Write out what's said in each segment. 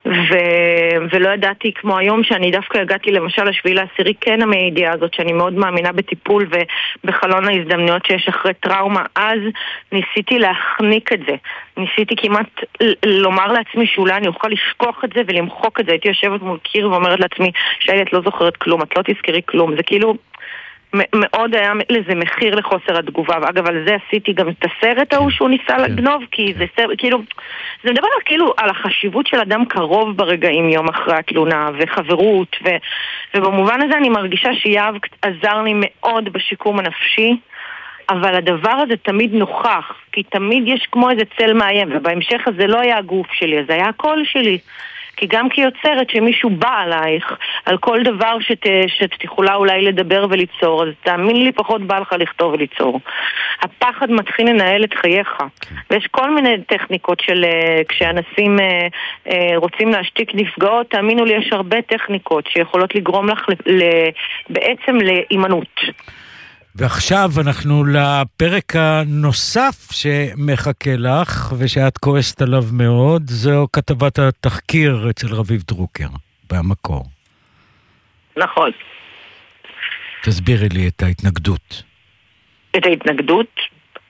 ולא ידעתי כמו היום שאני דווקא הגעתי למשל לשביעי לעשירי, כן המדיעה הזאת שאני מאוד מאמינה בטיפול ובחלון ההזדמנויות שיש אחרי טראומה. אז ניסיתי להחניק את זה, ניסיתי כמעט לומר לעצמי שאולי אני אוכל לשכוח את זה ולמחוק את זה. הייתי יושבת מול קיר ואומרת לעצמי שלי, את לא זוכרת כלום, את לא תזכרי כלום. זה כאילו מאוד היה לזה מחיר לחוסר התגובה. ואגב, על זה עשיתי גם את הסרט ההוא שהוא ניסה לגנוב, כי זה סרט, כאילו, זה מדבר כאילו על החשיבות של אדם קרוב ברגעים יום אחרי התלונה, וחברות, ובמובן הזה אני מרגישה שיהב עזר לי מאוד בשיקום הנפשי, אבל הדבר הזה תמיד נוכח, כי תמיד יש כמו איזה צל מאיים, ובהמשך הזה לא היה הגוף שלי, זה היה הקול שלי. כי גם כיוצרת שמישהו בא עלייך על כל דבר שאת יכולה אולי לדבר וליצור, אז תאמין לי פחות בא לך לכתוב וליצור. הפחד מתחיל לנהל את חייך. ויש כל מיני טכניקות של כשאנשים רוצים להשתיק נפגעות, תאמינו לי יש הרבה טכניקות שיכולות לגרום לך בעצם לאימנות. ועכשיו אנחנו לפרק הנוסף שמחכה לך ושאת כועסת עליו מאוד, זו כתבת התחקיר אצל רביב דרוקר במקור. נכון. תסבירי לי את ההתנגדות. את ההתנגדות?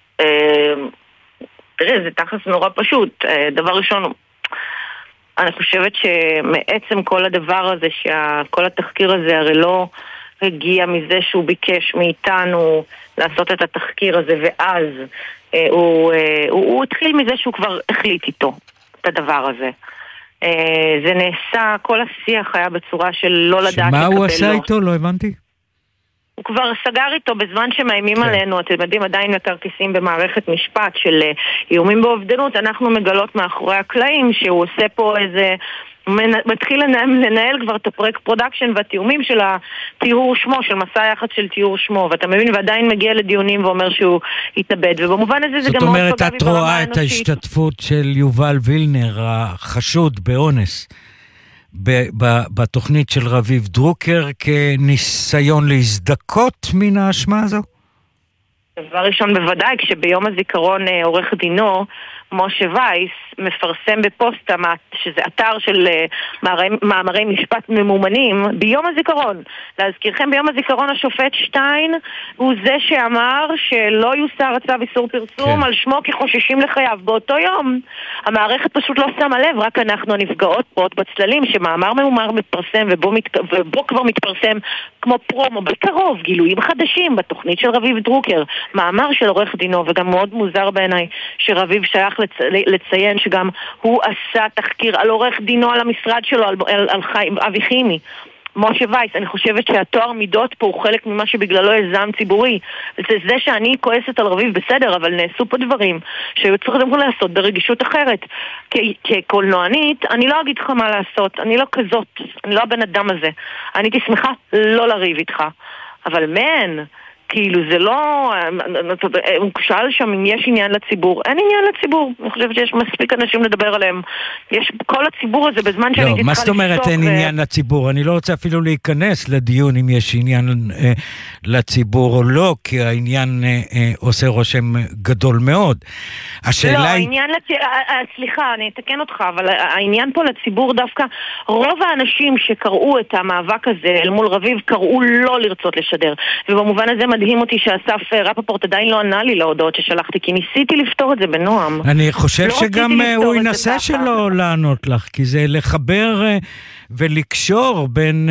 תראה, זה תכלס נורא פשוט. דבר ראשון, אני חושבת שמעצם כל הדבר הזה, כל התחקיר הזה הרי לא הגיע מזה שהוא ביקש מאיתנו לעשות את התחקיר הזה, ואז הוא התחיל מזה שהוא כבר החליט איתו את הדבר הזה. זה נעשה, כל השיח היה בצורה של לא לדעת לקבל לו. שמה הוא עשה איתו? לא הבנתי. הוא כבר סגר איתו בזמן שמאיימים עלינו, אתם יודעים, עדיין מכרטיסים במערכת משפט של איומים באובדנות, אנחנו מגלות מאחורי הקלעים שהוא עושה פה איזה, מתחיל לנהל כבר את הפרודקשן והתיאומים של הטיהור שמו, של מסע יחד של טיהור שמו, ואתה מבין, ועדיין מגיע לדיונים ואומר שהוא יתאבד, ובמובן הזה זה גם מאוד זאת אומרת, את רואה את ההשתתפות של יובל וילנר, החשוד באונס, בתוכנית של רביב דרוקר, כניסיון להזדקות מן האשמה הזו? דבר ראשון בוודאי, כשביום הזיכרון עורך דינו משה וייס מפרסם בפוסטה, שזה אתר של מאמרי משפט ממומנים, ביום הזיכרון. להזכירכם, ביום הזיכרון השופט שטיין הוא זה שאמר שלא יוסר הצו איסור פרסום על שמו כי חוששים לחייו. באותו יום המערכת פשוט לא שמה לב, רק אנחנו הנפגעות פרוט בצללים, שמאמר ממומר מתפרסם ובו כבר מתפרסם כמו פרומו בקרוב, גילויים חדשים בתוכנית של רביב דרוקר, מאמר של עורך דינו, וגם מאוד מוזר בעיניי שרביב שייך לציין שגם הוא עשה תחקיר על עורך דינו, על המשרד שלו, על אבי חימי, משה וייס. אני חושבת שהתואר מידות פה הוא חלק ממה שבגללו יש זעם ציבורי. זה שאני כועסת על רביב בסדר, אבל נעשו פה דברים שהיו צריכים לעשות ברגישות אחרת. כקולנוענית, אני לא אגיד לך מה לעשות, אני לא כזאת, אני לא הבן אדם הזה. אני תשמחה לא לריב איתך. אבל כאילו זה לא, הוא שאל שם אם יש עניין לציבור, אין עניין לציבור, אני חושבת שיש מספיק אנשים לדבר עליהם, יש כל הציבור הזה בזמן שאני צריכה לשתוק. מה זאת אומרת אין עניין לציבור? אני לא רוצה אפילו להיכנס לדיון אם יש עניין לציבור או לא, כי העניין עושה רושם גדול מאוד. לא, העניין סליחה, אני אתקן אותך, אבל העניין פה לציבור דווקא, רוב האנשים שקראו את המאבק הזה אל מול רביב, קראו לא לרצות לשדר, ובמובן הזה מדהים אותי שאסף רפפורט עדיין לא ענה לי להודעות ששלחתי, כי ניסיתי לפתור את זה בנועם. אני חושב שגם הוא ינסה שלא לענות לך, כי זה לחבר ולקשור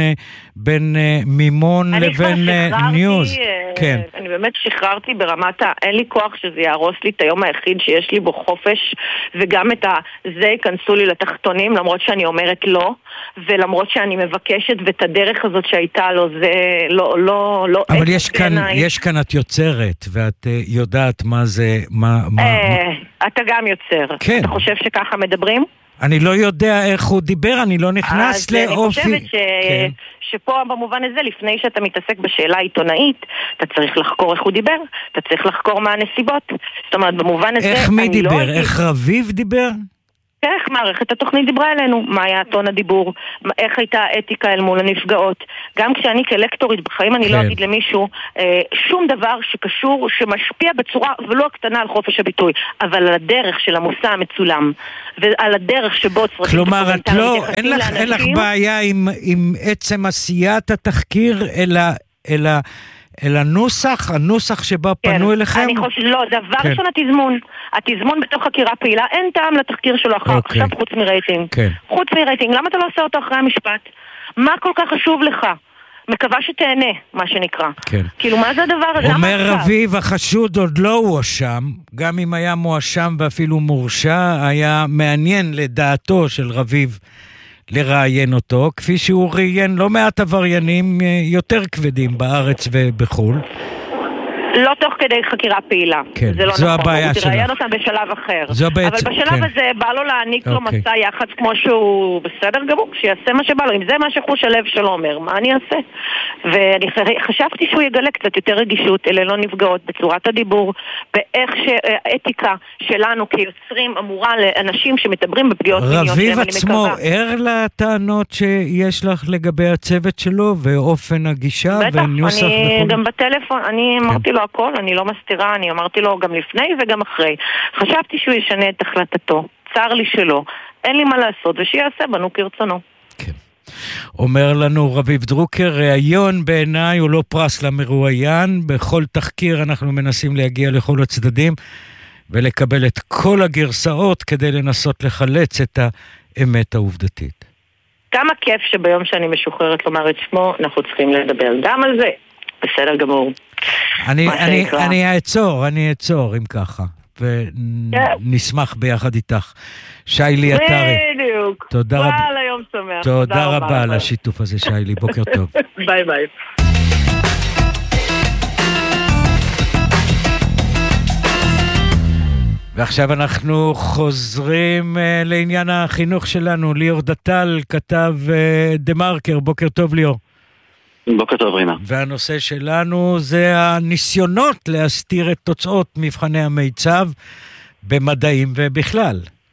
בין מימון לבין ניוז. כן. אני באמת שחררתי ברמת אין לי כוח שזה יהרוס לי את היום היחיד שיש לי בו חופש, וגם את זה ייכנסו לי לתחתונים, למרות שאני אומרת לא, ולמרות שאני מבקשת, ואת הדרך הזאת שהייתה לו, זה לא אבל יש כאן את יוצרת, ואת יודעת מה זה, אתה גם יוצר. כן. אתה חושב שככה מדברים? אני לא יודע איך הוא דיבר, אני לא נכנס לאופי. אני חושבת שפה במובן הזה, לפני שאתה מתעסק בשאלה עיתונאית, אתה צריך לחקור איך הוא דיבר, אתה צריך לחקור מה הנסיבות. זאת אומרת, במובן הזה... איך מי דיבר? איך רביב דיבר? איך מערכת התוכנית דיברה אלינו, מה היה טון הדיבור, איך הייתה האתיקה אל מול הנפגעות. גם כשאני כלקטורית בחיים אני לא אגיד למישהו שום דבר שקשור, שמשפיע בצורה ולא הקטנה על חופש הביטוי, אבל על הדרך של המושא המצולם, ועל הדרך שבו צרכים כלומר, אין לך בעיה עם עצם עשיית התחקיר, אלא הנוסח שבה פנו אליכם? אני חושב, לא, דבר ראשון התזמון בתוך חקירה פעילה, אין טעם לתחקיר שלו עכשיו חוץ מרייטינג. חוץ מרייטינג, למה אתה לא עושה אותו אחרי המשפט? מה כל כך חשוב לך? מקווה שתהנה, מה שנקרא. כאילו, מה זה הדבר הזה? אומר רביב, החשוד עוד לא הואשם, גם אם היה מואשם ואפילו מורשע, היה מעניין לדעתו של רביב לראיין אותו, כפי שהוא ראיין לא מעט עבריינים יותר כבדים בארץ ובחול. לא תוך כדי חקירה פעילה. כן, זה לא זו נכון. הבעיה הוא שלך. תראיין אותם בשלב אחר. בעצם, אבל בשלב הזה בא לו להעניק לו מסע יח"צ כמו שהוא בסדר גמור, שיעשה מה שבא לו. אם זה מה שחוש הלב שלו אומר, מה אני אעשה? ואני חשבתי שהוא יגלה קצת יותר רגישות, אלה לא נפגעות, בצורת הדיבור, באיך שהאתיקה שלנו כיוצרים אמורה לאנשים שמדברים בפגיעות מיניות. רביב עצמו ער לטענות שיש לך לגבי הצוות שלו ואופן הגישה ונוסח וכו'? אני גם בטלפון, אני אמרתי לו הכל, אני לא מסתירה, אני אמרתי לו גם לפני וגם אחרי. חשבתי שהוא ישנה את החלטתו, צר לי שלא, אין לי מה לעשות, ושיעשה בנו כרצונו. כן. אומר לנו רביב דרוקר, ראיון בעיניי הוא לא פרס למרואיין, בכל תחקיר אנחנו מנסים להגיע לכל הצדדים, ולקבל את כל הגרסאות כדי לנסות לחלץ את האמת העובדתית. כמה כיף שביום שאני משוחררת לומר את שמו, אנחנו צריכים לדבר גם על זה. בסדר גמור. אני אעצור אם ככה, ונשמח ביחד איתך. שיילי עטרי. בדיוק. תודה רבה על השיתוף הזה, שיילי. בוקר טוב. ביי ביי. ועכשיו אנחנו חוזרים לעניין החינוך שלנו. ליאור דטל כתב דה מרקר. בוקר טוב ליאור. בוקר טוב רינה. והנושא שלנו זה הניסיונות להסתיר את תוצאות מבחני המיצב במדעים ובכלל.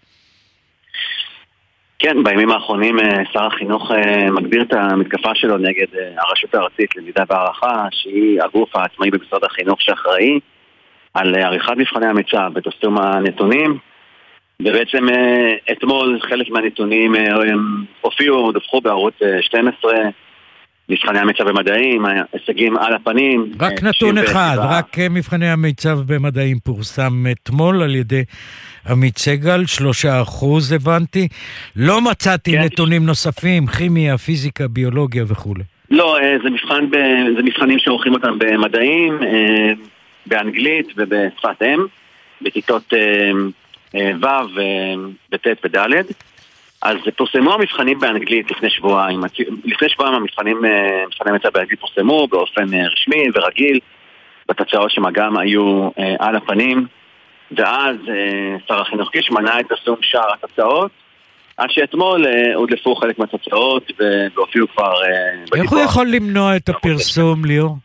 כן, בימים האחרונים שר החינוך מגביר את המתקפה שלו נגד הרשות הארצית למידה והערכה, שהיא הגוף העצמאי במשרד החינוך שאחראי על עריכת מבחני המיצב ופרסום הנתונים, ובעצם אתמול חלק מהנתונים הופיעו, דווחו בערוץ 12, מבחני המיצב במדעים, הישגים על הפנים. רק נתון אחד, רק מבחני המיצב במדעים פורסם אתמול על ידי עמית סגל, 3% הבנתי. לא מצאתי נתונים נוספים, כימיה, פיזיקה, ביולוגיה וכו'. לא, זה מבחנים שעורכים אותם במדעים, באנגלית ובשפת אם, בכיתות ו' וב' וד'. אז פורסמו המבחנים באנגלית לפני שבועיים. לפני שבועיים מבחני המיצב באנגלית פורסמו באופן רשמי ורגיל, בתוצאות שמגם היו על הפנים, ואז שר החינוך קיש מנע את פרסום שאר התוצאות, עד שאתמול הודלפו חלק מהתוצאות והופיעו כבר בדיווח. איך הוא יכול למנוע את הפרסום, ליאור?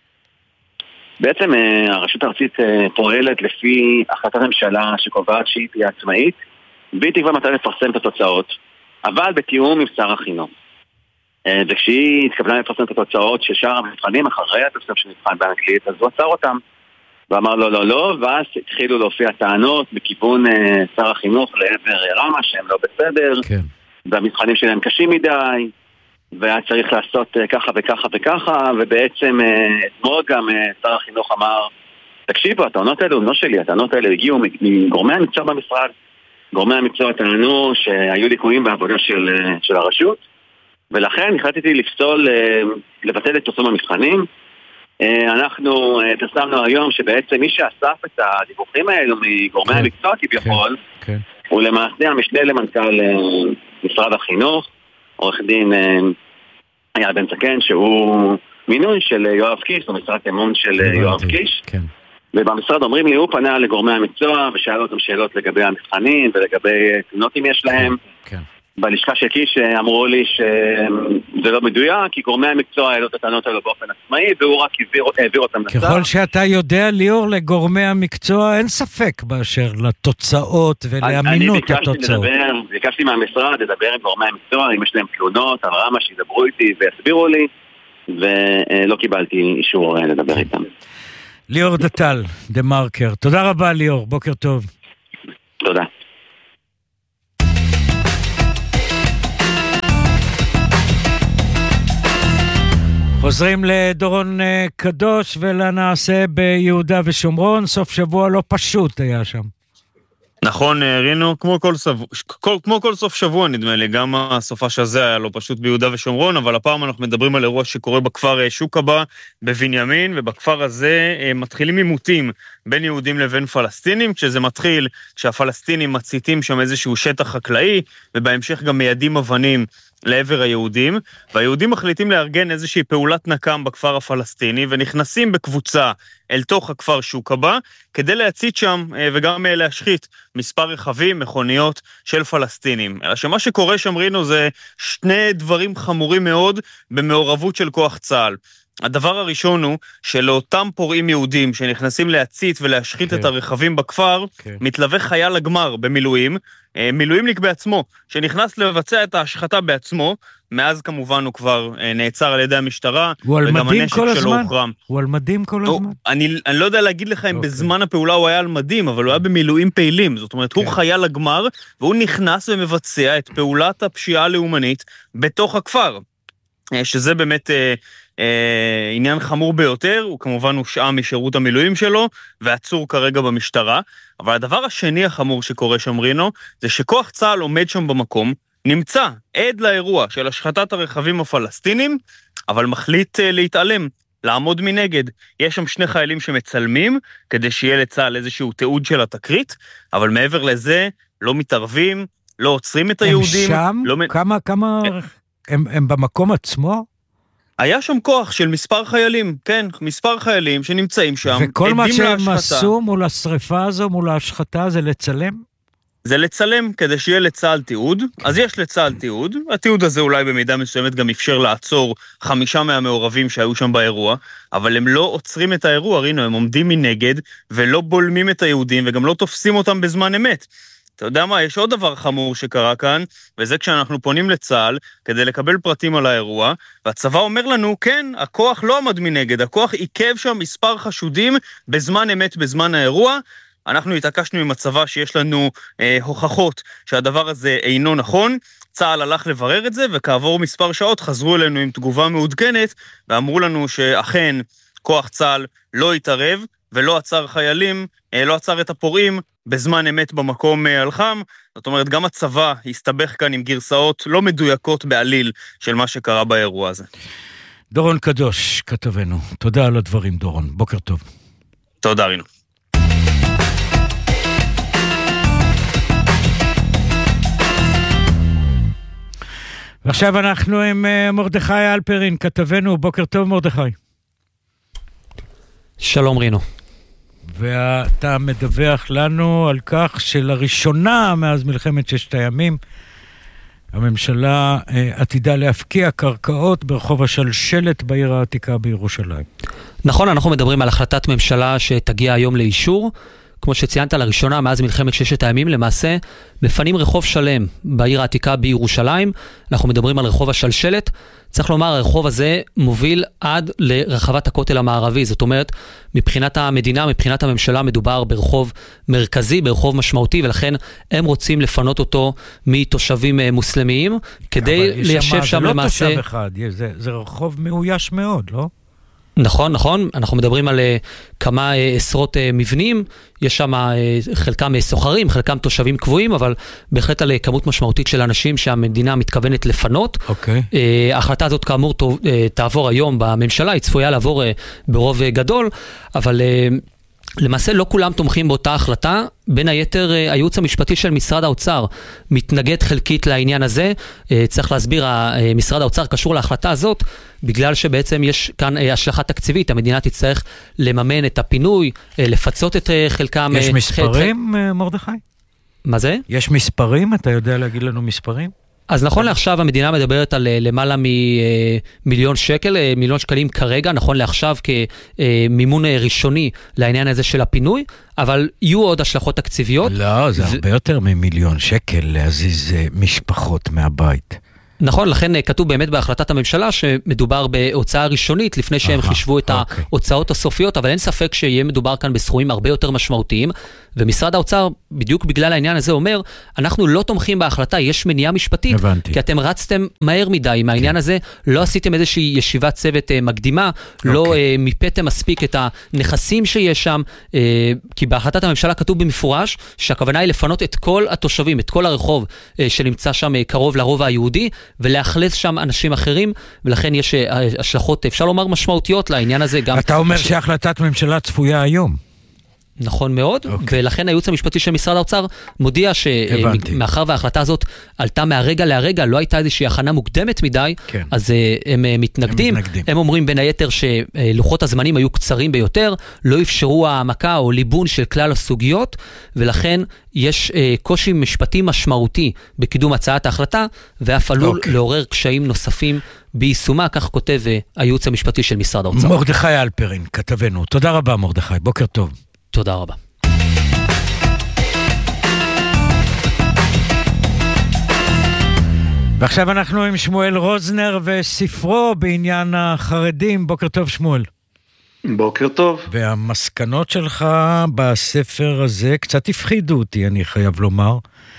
בעצם הרשות הארצית פועלת לפי החלטת הממשלה שקובעת שהיא תהיה עצמאית, והיא תקבע מתי לפרסם את התוצאות, אבל בתיאום עם שר החינוך. וכשהיא התקבלה לפרסם את התוצאות של שאר המבחנים אחרי הפרסום שנבחן באנגלית, אז הוא עצר אותם ואמר לא, ואז התחילו להופיע טענות בכיוון שר החינוך לעבר רמה שהם לא בסדר, והמבחנים שלהם קשים מדי, והיה צריך לעשות ככה וככה וככה, ובעצם אתמול גם שר החינוך אמר, תקשיבו, הטענות האלו לא שלי, הטענות האלו הגיעו מגורמי המקצוע במשרד, גורמי המקצוע טענו שהיו ליקויים בעבודה של הרשות, ולכן החלטתי לפסול, לבטל את פרסום המבחנים. אנחנו פרסמנו היום שבעצם מי שאסף את הדיווחים האלו מגורמי המקצוע כביכול, הוא למעשה המשנה למנכ"ל משרד החינוך, עורך דין אייל בן זקן, שהוא מינוי של יואב קיש, או משרת אמון של יואב קיש. ובמשרד אומרים לי, הוא פנה לגורמי המקצוע ושאל אותם שאלות לגבי המבחנים ולגבי תלונות אם יש להם. בלשכה של קיש אמרו לי שזה לא מדויק, כי גורמי המקצוע העלו את הטענות האלו באופן עצמאי, והוא רק העביר אותם לשר. ככל שאתה יודע, ליאור, לגורמי המקצוע אין ספק באשר לתוצאות ולאמינות התוצאות. אני ביקשתי מהמשרד לדבר עם גורמי המקצוע, אם יש להם תלונות, הרמה שידברו איתי ויסבירו לי, ולא קיבלתי אישור לדבר איתם. ליאור דטל, דה מרקר. תודה רבה ליאור, בוקר טוב. תודה. חוזרים לדורון קדוש ולנעשה ביהודה ושומרון. סוף שבוע לא פשוט היה שם. נכון, רינו, כמו כל סוף שבוע נדמה לי, גם הסופש הזה היה לא פשוט ביהודה ושומרון, אבל הפעם אנחנו מדברים על אירוע שקורה בכפר שוקבא בבנימין, ובכפר הזה מתחילים עימותים בין יהודים לבין פלסטינים, כשזה מתחיל כשהפלסטינים מציתים שם איזשהו שטח חקלאי, ובהמשך גם מיידים אבנים לעבר היהודים, והיהודים מחליטים לארגן איזושהי פעולת נקם בכפר הפלסטיני, ונכנסים בקבוצה אל תוך הכפר שוקבא, כדי להצית שם וגם להשחית מספר רכבים, מכוניות של פלסטינים. אלא שמה שקורה שם, רינו, זה שני דברים חמורים מאוד במעורבות של כוח צה"ל. הדבר הראשון הוא שלאותם פורעים יהודים שנכנסים להצית ולהשחית את הרכבים בכפר, מתלווה חייל הגמר במילואים, מילואימניק בעצמו, שנכנס לבצע את ההשחתה בעצמו, מאז כמובן הוא כבר נעצר על ידי המשטרה, וגם הנשק שלו הוחרם. הוא על מדים כל הזמן? אני לא יודע להגיד לך אם בזמן הפעולה הוא היה על מדים, אבל הוא היה במילואים פעילים, זאת אומרת, הוא חייל הגמר, והוא נכנס ומבצע את פעולת הפשיעה הלאומנית בתוך הכפר, שזה באמת עניין חמור ביותר. הוא כמובן הושעה משירות המילואים שלו, ועצור כרגע במשטרה. אבל הדבר השני החמור שקורה שם, רינו, זה שכוח צה"ל עומד שם במקום, נמצא עד לאירוע של השחטת הרכבים הפלסטינים, אבל מחליט להתעלם, לעמוד מנגד. יש שם שני חיילים שמצלמים, כדי שיהיה לצה"ל איזשהו תיעוד של התקרית, אבל מעבר לזה, לא מתערבים, לא עוצרים את היהודים. הם שם? כמה הם במקום עצמו? היה שם כוח של מספר חיילים, כן, מספר חיילים שנמצאים שם. וכל מה שהם עשו מול השריפה הזו, מול ההשחתה, זה לצלם? זה לצלם כדי שיהיה לצה"ל תיעוד. אז יש לצה"ל תיעוד. התיעוד הזה אולי במידה מסוימת גם אפשר לעצור 5 מהמעורבים שהיו שם באירוע, אבל הם לא עוצרים את האירוע, רינו, הם עומדים מנגד ולא בולמים את היהודים וגם לא תופסים אותם בזמן אמת. אתה יודע מה, יש עוד דבר חמור שקרה כאן, וזה כשאנחנו פונים לצה"ל כדי לקבל פרטים על האירוע, והצבא אומר לנו, כן, הכוח לא עמד מנגד, הכוח עיכב שם מספר חשודים בזמן אמת, בזמן האירוע. אנחנו התעקשנו עם הצבא שיש לנו הוכחות שהדבר הזה אינו נכון, צה"ל הלך לברר את זה, וכעבור מספר שעות חזרו אלינו עם תגובה מעודכנת, ואמרו לנו שאכן כוח צה"ל לא התערב, ולא עצר חיילים, לא עצר את הפורעים, בזמן אמת במקום על חם. זאת אומרת, גם הצבא הסתבך כאן עם גרסאות לא מדויקות בעליל של מה שקרה באירוע הזה. דורון קדוש, כתבנו. תודה על הדברים, דורון. בוקר טוב. תודה, רינו. ועכשיו אנחנו עם מרדכי אלפרין, כתבנו. בוקר טוב, מרדכי. שלום, רינו. ואתה מדווח לנו על כך שלראשונה מאז מלחמת 6 הימים הממשלה עתידה להפקיע קרקעות ברחוב השלשלת בעיר העתיקה בירושלים. נכון, אנחנו מדברים על החלטת ממשלה שתגיע היום לאישור. כמו שציינת, לראשונה מאז מלחמת 6 הימים, למעשה מפנים רחוב שלם בעיר העתיקה בירושלים. אנחנו מדברים על רחוב השלשלת. צריך לומר, הרחוב הזה מוביל עד לרחבת הכותל המערבי. זאת אומרת, מבחינת המדינה, מבחינת הממשלה, מדובר ברחוב מרכזי, ברחוב משמעותי, ולכן הם רוצים לפנות אותו מתושבים מוסלמיים, כדי ליישב שם למעשה... זה לא תושב אחד, זה רחוב מאויש מאוד, לא? נכון. אנחנו מדברים על כמה עשרות מבנים, יש שם חלקם סוחרים, חלקם תושבים קבועים, אבל בהחלט על כמות משמעותית של אנשים שהמדינה מתכוונת לפנות. ההחלטה הזאת כאמור תעבור היום בממשלה, היא צפויה לעבור ברוב גדול, אבל למעשה לא כולם תומכים באותה החלטה. בין היתר, הייעוץ המשפטי של משרד האוצר מתנגד חלקית לעניין הזה. צריך להסביר, משרד האוצר קשור להחלטה הזאת, בגלל שבעצם יש כאן השלכה תקציבית. המדינה תצטרך לממן את הפינוי, לפצות את חלקם. יש מספרים, מרדכי? מה זה? יש מספרים? אתה יודע להגיד לנו מספרים? אז נכון לעכשיו המדינה מדברת על למעלה ממיליון שקל, מיליון שקלים כרגע, נכון לעכשיו כמימון ראשוני לעניין הזה של הפינוי, אבל יהיו עוד השלכות תקציביות. לא, זה הרבה יותר ממיליון שקל להזיז משפחות מהבית. נכון, לכן כתוב באמת בהחלטת הממשלה שמדובר בהוצאה ראשונית לפני שהם חישבו את ההוצאות הסופיות, אבל אין ספק שיהיה מדובר כאן בסכומים הרבה יותר משמעותיים, ומשרד האוצר בדיוק בגלל העניין הזה אומר, אנחנו לא תומכים בהחלטה, יש מניעה משפטית, כי אתם רצתם מהר מדי עם העניין הזה, לא עשיתם איזושהי ישיבת צוות מקדימה, לא מיפתם מספיק את הנכסים שיש שם, כי בהחלטת הממשלה כתוב במפורש שהכוונה היא לפנות את כל התושבים, את כל הרחוב שנמצא שם קרוב לרובע היהודי, ולאכלס שם אנשים אחרים, ולכן יש השלכות, אפשר לומר, משמעותיות לעניין הזה. אתה אומר שהחלטת ממשלה צפויה היום. נכון מאוד, ולכן הייעוץ המשפטי של משרד האוצר מודיע שמאחר וההחלטה הזאת עלתה מהרגע להרגע, לא הייתה איזושהי הכנה מוקדמת מדי, אז הם מתנגדים. הם אומרים בין היתר שלוחות הזמנים היו קצרים ביותר, לא אפשרו העמקה או ליבון של כלל הסוגיות, ולכן יש קושי משפטי משמעותי בקידום הצעת ההחלטה, ואף עלול לעורר קשיים נוספים ביישומה, כך כותב הייעוץ המשפטי של משרד האוצר. מרדכי אלפרין, כתבנו. תודה רבה מרדכי, בוקר טוב. תודה רבה. ועכשיו אנחנו עם שמואל רוזנר וספרו בעניין החרדים. בוקר טוב שמואל. בוקר טוב. והמסקנות שלך בספר הזה קצת הפחידו אותי, אני חייב לומר.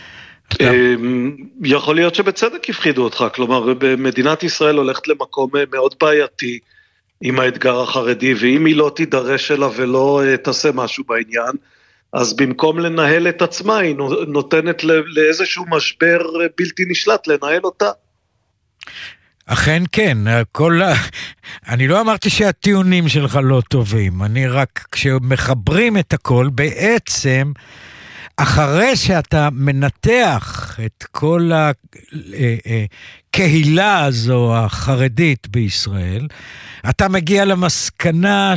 יכול להיות שבצדק הפחידו אותך, כלומר במדינת ישראל הולכת למקום מאוד בעייתי, עם האתגר החרדי, ואם היא לא תידרש אליו ולא תעשה משהו בעניין, אז במקום לנהל את עצמה, היא נותנת לאיזשהו משבר בלתי נשלט לנהל אותה. אכן כן, אני לא אמרתי שהטיעונים שלך לא טובים, אני רק כשמחברים את הכל, בעצם אחרי שאתה מנתח את כל הקהילה הזו החרדית בישראל, אתה מגיע למסקנה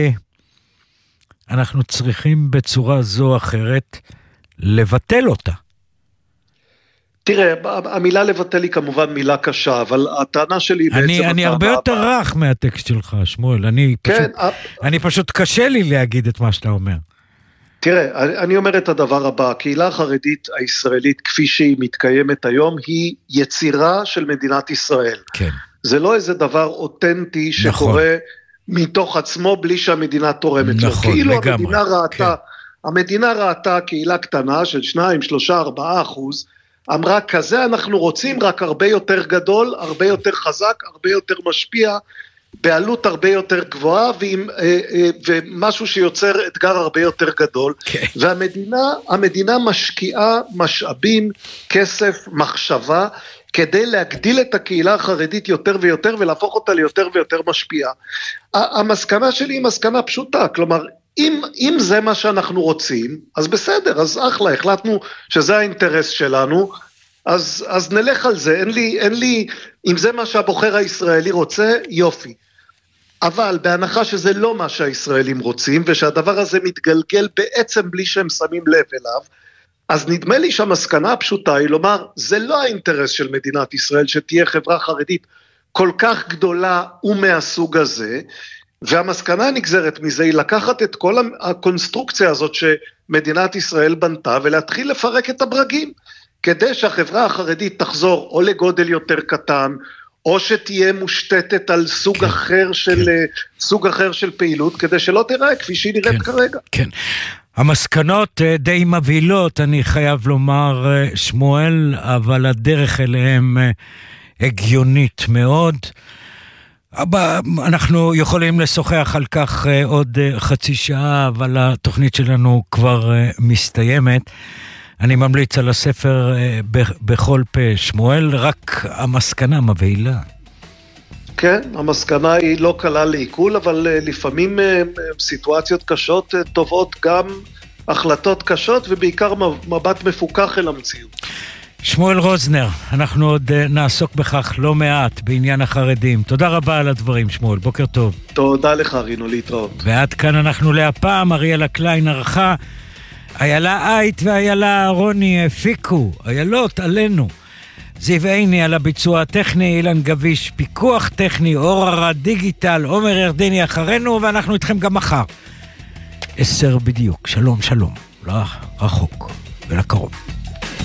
שאנחנו צריכים בצורה זו או אחרת לבטל אותה. תראה, המילה לבטל היא כמובן מילה קשה, אבל הטענה שלי בעצם... אני הרבה יותר רך מהטקסט שלך, שמואל. אני פשוט קשה לי להגיד את מה שאתה אומר. תראה, אני אומר את הדבר הבא, הקהילה החרדית הישראלית כפי שהיא מתקיימת היום, היא יצירה של מדינת ישראל. כן. זה לא איזה דבר אותנטי שקורה מתוך עצמו בלי שהמדינה תורמת לו. כאילו המדינה ראתה קהילה קטנה של 2, 3, 4%, אמרה כזה אנחנו רוצים, רק הרבה יותר גדול, הרבה יותר חזק, הרבה יותר משפיע, בעלות הרבה יותר גבוהה, ומשהו שיוצר אתגר הרבה יותר גדול, והמדינה משקיעה משאבים, כסף, מחשבה, כדי להגדיל את הקהילה החרדית יותר ויותר, ולהפוך אותה ליותר ויותר משפיעה. המסקנה שלי היא מסקנה פשוטה, כלומר, אם זה מה שאנחנו רוצים, אז בסדר, אז אחלה, החלטנו שזה האינטרס שלנו, אז נלך על זה, אין לי, אם זה מה שהבוחר הישראלי רוצה, יופי. אבל בהנחה שזה לא מה שהישראלים רוצים, ושהדבר הזה מתגלגל בעצם בלי שהם שמים לב אליו, אז נדמה לי שהמסקנה הפשוטה היא לומר, זה לא האינטרס של מדינת ישראל, שתהיה חברה חרדית כל כך גדולה ומהסוג הזה, והמסקנה הנגזרת מזה היא לקחת את כל הקונסטרוקציה הזאת שמדינת ישראל בנתה, ולהתחיל לפרק את הברגים, כדי שהחברה החרדית תחזור או לגודל יותר קטן, או שתהיה מושתתת על סוג אחר של פעילות, כדי שלא תראה כפי שהיא נראית כרגע. כן. המסקנות די מבהילות, אני חייב לומר, שמואל, אבל הדרך אליהם הגיונית מאוד. אנחנו יכולים לשוחח על כך עוד חצי שעה, אבל התוכנית שלנו כבר מסתיימת. אני ממליץ על הספר בכל פה, שמואל, רק המסקנה מבהילה. כן, המסקנה היא לא קלה לעיכול, אבל לפעמים סיטואציות קשות טובות גם החלטות קשות, ובעיקר מבט מפוקח אל המציאות. שמואל רוזנר, אנחנו עוד נעסוק בכך לא מעט בעניין החרדים. תודה רבה על הדברים, שמואל, בוקר טוב. תודה לך, רינו, להתראות. ועד כאן אנחנו להפעם, אריאלה קליין ערכה, איילה אייט ואיילה אהרוני הפיקו, איילות עלינו. זיו עיני על הביצוע הטכני, אילן גביש פיקוח טכני, אור ארד דיגיטל, עומר ירדני אחרינו, ואנחנו איתכם גם מחר. 10 בדיוק. שלום, שלום. לא רחוק ולקרוב.